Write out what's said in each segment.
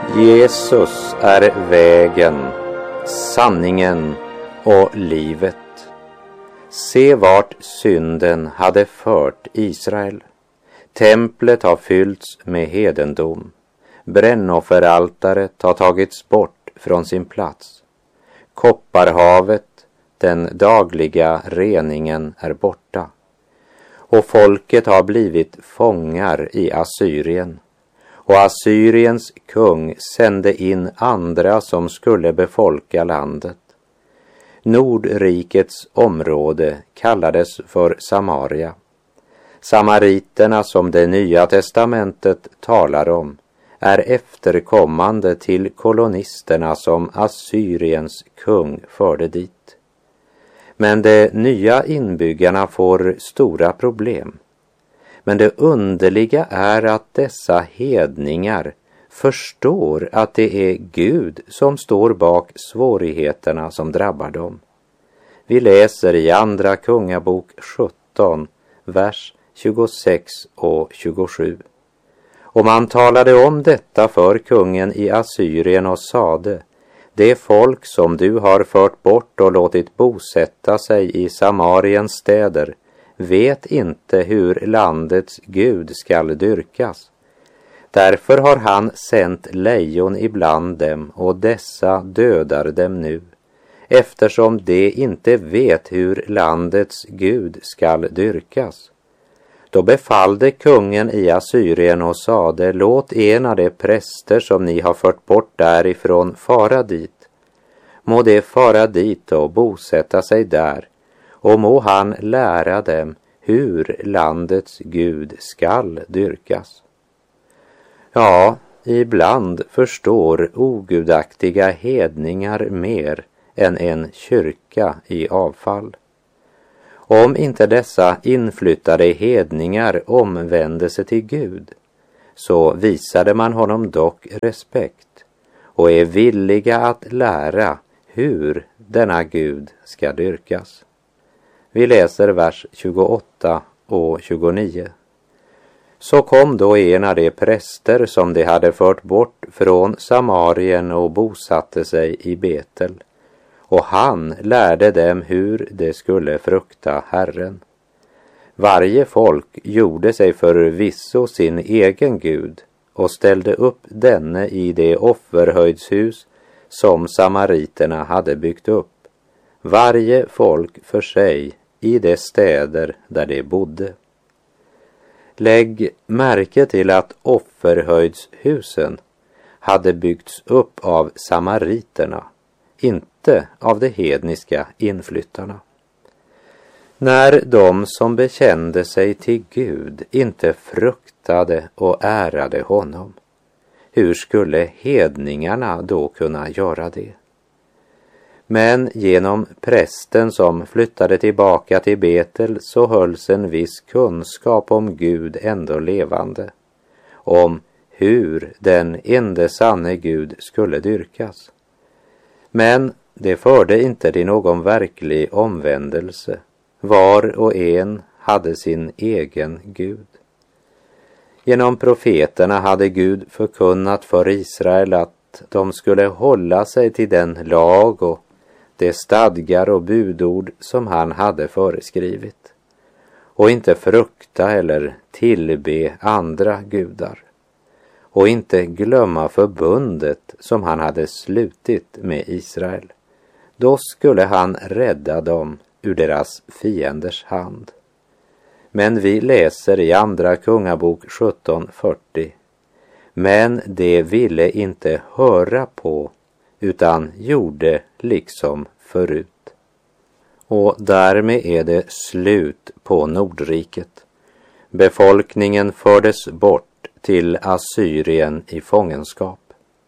Jesus är vägen, sanningen och livet. Se vart synden hade fört Israel. Templet har fyllts med hedendom. Brännofferaltaret har tagits bort från sin plats. Kopparhavet, den dagliga reningen, är borta. Och folket har blivit fångar i Assyrien. Och Assyriens kung sände in andra som skulle befolka landet. Nordrikets område kallades för Samaria. Samariterna, som det nya testamentet talar om, är efterkommande till kolonisterna som Assyriens kung förde dit. Men de nya inbyggarna får stora problem. Men det underliga är att dessa hedningar förstår att det är Gud som står bak svårigheterna som drabbar dem. Vi läser i Andra Kungabok 17, vers 26 och 27. Och man talade om detta för kungen i Assyrien och sade: det folk som du har fört bort och låtit bosätta sig i Samariens städer vet inte hur landets Gud skall dyrkas. Därför har han sänt lejon ibland dem, och dessa dödar dem nu, eftersom de inte vet hur landets Gud skall dyrkas. Då befallde kungen i Assyrien och sade: låt en av de präster som ni har fört bort därifrån fara dit. Må de fara dit och bosätta sig där, och må han lära dem hur landets Gud skall dyrkas. Ja, ibland förstår ogudaktiga hedningar mer än en kyrka i avfall. Om inte dessa inflyttade hedningar omvände sig till Gud, så visade man honom dock respekt och är villiga att lära hur denna Gud ska dyrkas. Vi läser vers 28 och 29. Så kom då en av de präster som de hade fört bort från Samarien och bosatte sig i Betel. Och han lärde dem hur de skulle frukta Herren. Varje folk gjorde sig förvisso sin egen Gud och ställde upp denne i det offerhöjdshus som samariterna hade byggt upp. Varje folk för sig i de städer där de bodde. Lägg märke till att offerhöjdshusen hade byggts upp av samariterna, inte av de hedniska inflyttarna. När de som bekände sig till Gud inte fruktade och ärade honom, hur skulle hedningarna då kunna göra det? Men genom prästen som flyttade tillbaka till Betel så hölls en viss kunskap om Gud ändå levande, om hur den ende sanne Gud skulle dyrkas. Men det förde inte till någon verklig omvändelse. Var och en hade sin egen Gud. Genom profeterna hade Gud förkunnat för Israel att de skulle hålla sig till den lag och de stadgar och budord som han hade föreskrivit, och inte frukta eller tillbe andra gudar, och inte glömma förbundet som han hade slutit med Israel. Då skulle han rädda dem ur deras fienders hand. Men vi läser i Andra Kungabok 17:40. Men de ville inte höra på, utan gjorde liksom förut. Och därmed är det slut på Nordriket. Befolkningen fördes bort till Assyrien i fångenskap.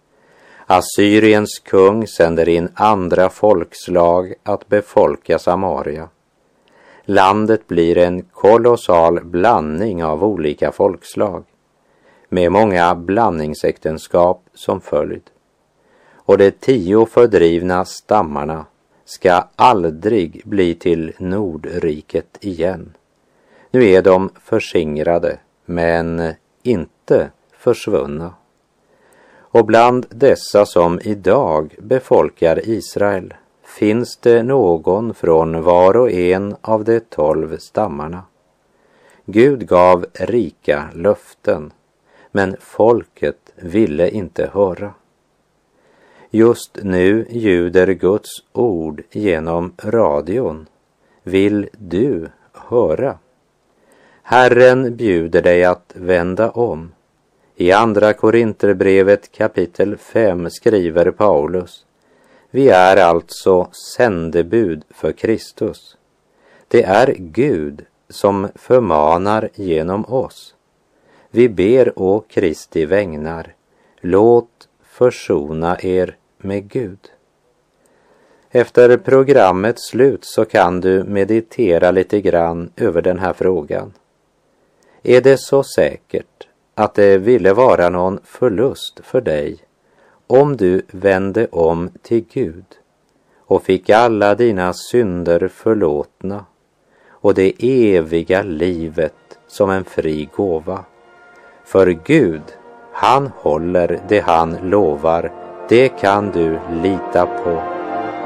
Assyriens kung sänder in andra folkslag att befolka Samaria. Landet blir en kolossal blandning av olika folkslag, med många blandningsäktenskap som följd. Och de 10 fördrivna stammarna ska aldrig bli till Nordriket igen. Nu är de förskingrade, men inte försvunna. Och bland dessa som idag befolkar Israel finns det någon från var och en av de 12 stammarna. Gud gav rika löften, men folket ville inte höra. Just nu ljuder Guds ord genom radion. Vill du höra? Herren bjuder dig att vända om. I andra Korinterbrevet kapitel 5 skriver Paulus: vi är alltså sändebud för Kristus. Det är Gud som förmanar genom oss. Vi ber å Kristi vägnar, låt försona er med Gud. Efter programmets slut så kan du meditera lite grann över den här frågan. Är det så säkert att det ville vara någon förlust för dig om du vände om till Gud och fick alla dina synder förlåtna och det eviga livet som en fri gåva? För Gud, han håller det han lovar, det kan du lita på.